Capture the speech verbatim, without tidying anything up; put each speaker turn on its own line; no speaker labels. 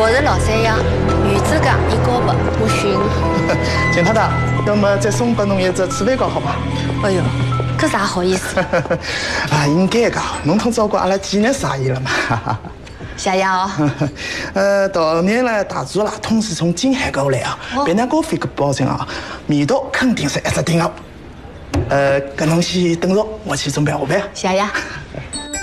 我是老三呀，原子港一高八，我训。
金太太，要么再送拨侬一只吃饭糕好吗？
哎呦，搿啥好意思？
啊，应该的，侬通照顾阿拉几日生意了嘛。
谢谢哦。
呃，到年了大厨啦，通是从金海过来啊，别人高飞个保证啊，味道肯定是一只顶的。呃，搿侬先等着，我去准备下班。
谢谢。